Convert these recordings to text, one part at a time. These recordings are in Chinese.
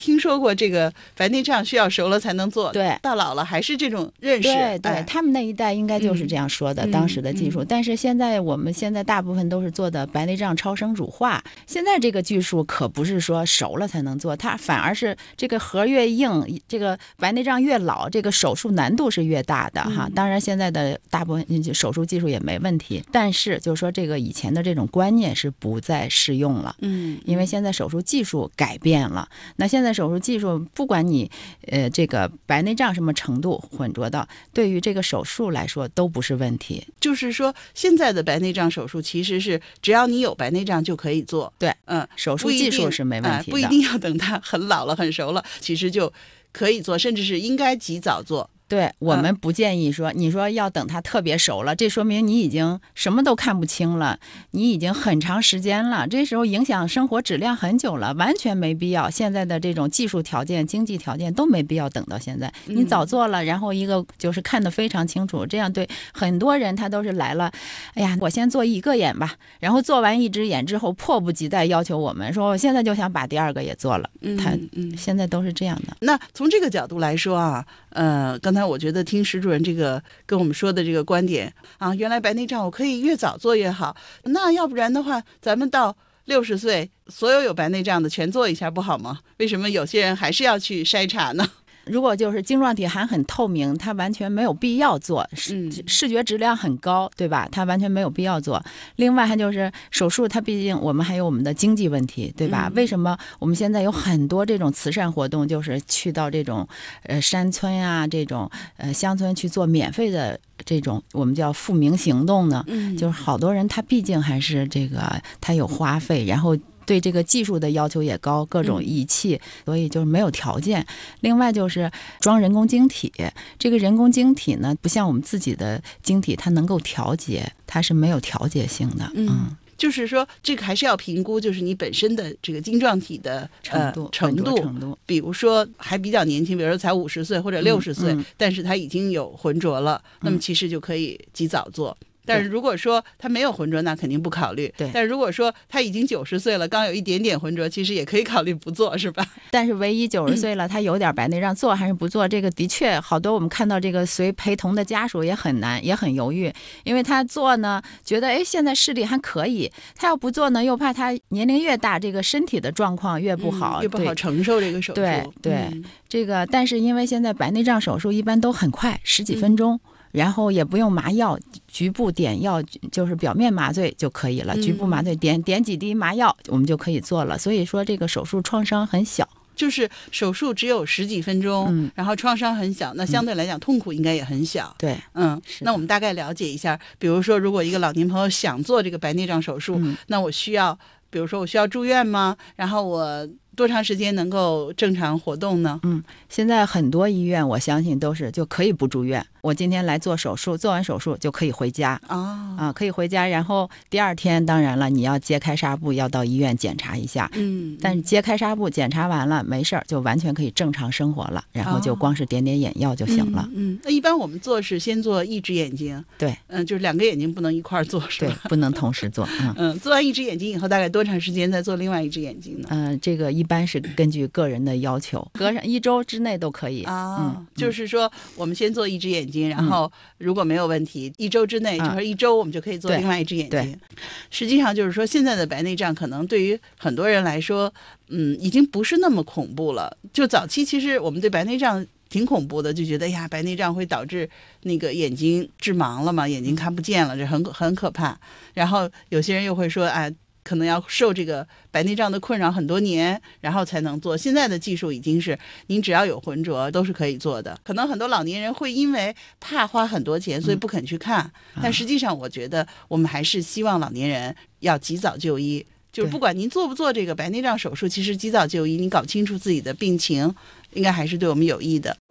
听说过这个白内障需要熟了才能做， 对， 到老了还是这种认识。 对对，他们那一代应该就是这样说的，当时的技术。但是我们现在大部分都是做的白内障超声乳化，现在这个技术可不是说熟了才能做，它反而是这个核越硬，这个白内障越老，这个手术难度是越大的哈。当然现在的大部分手术技术也没问题，但是就是说这个以前的这种观念是不再适用了，因为现在手术技术改变了。那现在手术技术不管你这个白内障什么程度混浊到，对于这个手术来说都不是问题。 就是说现在的白内障手术其实是只要你有白内障就可以做， 对，手术技术是没问题的， 不一定要等它很老了很熟了，其实就可以做，甚至是应该及早做。 对，我们不建议说，你说要等它特别熟了，这说明你已经什么都看不清了，你已经很长时间了，这时候影响生活质量很久了，完全没必要。现在的这种技术条件、经济条件都没必要等到现在，你早做了，然后一个就是看得非常清楚，这样对很多人他都是来了，哎呀，我先做一个眼吧，然后做完一只眼之后，迫不及待要求我们说，我现在就想把第二个也做了。他现在都是这样的。 那从这个角度来说啊，刚才我觉得听石主任这个跟我们说的这个观点啊，原来白内障我可以越早做越好，那要不然的话咱们到60岁所有白内障的全做一下不好吗？为什么有些人还是要去筛查呢？ 如果就是晶状体还很透明，它完全没有必要做，视觉质量很高，对吧？它完全没有必要做。另外还就是手术，它毕竟我们还有我们的经济问题，对吧？为什么我们现在有很多这种慈善活动，就是去到这种山村啊，这种乡村去做免费的这种我们叫富民行动呢？就是好多人他毕竟还是这个他有花费，然后对这个技术的要求也高，各种仪器，所以就是没有条件。另外就是装人工晶体，这个人工晶体呢，不像我们自己的晶体，它能够调节，它是没有调节性的。 就是说这个还是要评估，就是你本身的这个晶状体的程度。比如说还比较年轻，比如说才50岁或者60岁，但是它已经有浑浊了，那么其实就可以及早做。但是如果说他没有浑浊，那肯定不考虑。 对， 但是如果说他已经90岁了，刚有一点点浑浊，其实也可以考虑不做，是吧？ 但是唯一90岁了，他有点白内障，做还是不做？这个的确好多我们看到这个随陪同的家属也很难，也很犹豫，因为他做呢，觉得现在视力还可以，他要不做呢，又怕他年龄越大，这个身体的状况越不好， 越不好承受这个手术。 对，这个但是因为现在白内障手术一般都很快，10几分钟。然后也不用麻药，局部点药就是表面麻醉就可以了，局部麻醉点几滴麻药我们就可以做了。所以说这个手术创伤很小， 就是手术只有10几分钟，然后创伤很小，那相对来讲痛苦应该也很小。 对， 那我们大概了解一下，比如说如果一个老年朋友想做这个白内障手术，那我需要，比如说我需要住院吗？然后我多长时间能够正常活动呢？ 现在很多医院我相信都是就可以不住院，我今天来做手术，做完手术就可以回家。可以回家，然后第二天当然了，你要揭开纱布，要到医院检查一下。但是揭开纱布检查完了没事儿，就完全可以正常生活了，然后就光是点眼药就行了。 那一般我们做是先做一只眼睛。 对， 就是2个眼睛不能一块儿做，是吧？ 对，不能同时做。 做完一只眼睛以后，大概多长时间再做另外一只眼睛呢？ 这个一般是根据个人的要求，隔上1周之内都可以。 就是说我们先做一只眼睛，然后如果没有问题，1周之内，就是1周我们就可以做另外一只眼睛。实际上就是说现在的白内障可能对于很多人来说已经不是那么恐怖了。就早期其实我们对白内障挺恐怖的，就觉得呀，白内障会导致那个眼睛致盲了嘛，眼睛看不见了，这很可怕。然后有些人又会说可能要受这个白内障的困扰很多年，然后才能做。现在的技术已经是您只要有浑浊都是可以做的。可能很多老年人会因为怕花很多钱，所以不肯去看。但实际上我觉得我们还是希望老年人要及早就医。就是不管您做不做这个白内障手术，其实及早就医，你搞清楚自己的病情，应该还是对我们有益的。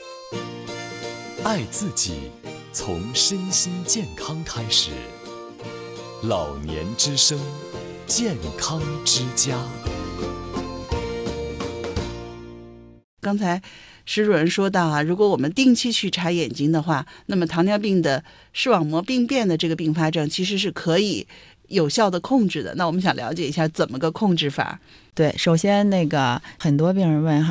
爱自己，从身心健康开始。老年之声，健康之家。 刚才石主任说到如果我们定期去查眼睛的话，那么糖尿病的视网膜病变的这个并发症其实是可以有效的控制的。那我们想了解一下怎么个控制法。 对，首先那个很多病人问哈，